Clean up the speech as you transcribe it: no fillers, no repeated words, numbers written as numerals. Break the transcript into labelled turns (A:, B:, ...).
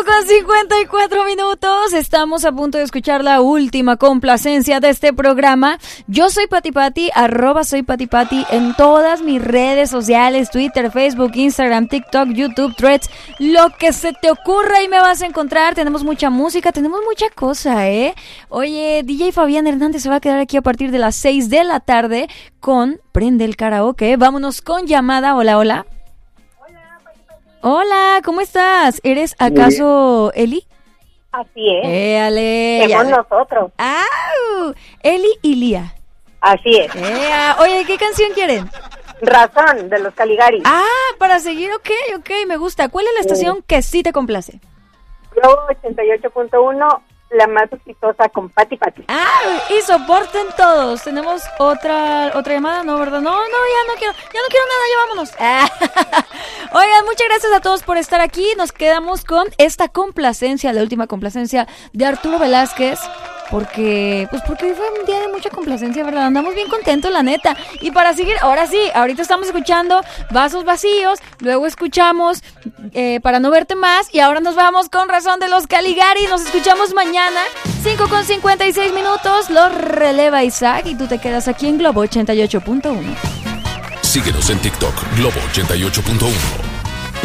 A: Con 54 minutos, estamos a punto de escuchar la última complacencia de este programa. Yo soy Pati Pati, @soy Pati Pati en todas mis redes sociales, Twitter, Facebook, Instagram, TikTok, YouTube, Threads, lo que se te ocurra y me vas a encontrar. Tenemos mucha música, tenemos mucha cosa, Oye, DJ Fabián Hernández se va a quedar aquí a partir de las 6 de la tarde con Prende el Karaoke. Vámonos con llamada. Hola, hola. Hola, ¿cómo estás? ¿Eres acaso Eli?
B: Así es.
A: Ale.
B: Somos nosotros.
A: ¡Au! Eli y Lía.
B: Así es.
A: Oye, ¿qué canción quieren?
B: Razón, de los Caligaris.
A: Para seguir, ok, me gusta. ¿Cuál es la estación que sí te complace?
B: Globo 88.1, la más exitosa con Pati Pati.
A: Y soporten todos. Tenemos otra llamada, ¿no, verdad? No, ya no quiero nada, ya vámonos. Oigan, muchas gracias a todos por estar aquí. Nos quedamos con esta complacencia, la última complacencia de Arturo Velázquez. Porque hoy fue un día de mucha complacencia, ¿verdad? Andamos bien contentos, la neta. Y para seguir, ahora sí, ahorita estamos escuchando Vasos Vacíos, luego escuchamos Para No Verte Más, y ahora nos vamos con Razón de los Caligaris. Nos escuchamos mañana, 5:56 minutos, lo releva Isaac y tú te quedas aquí en Globo 88.1.
C: Síguenos en TikTok, Globo 88.1.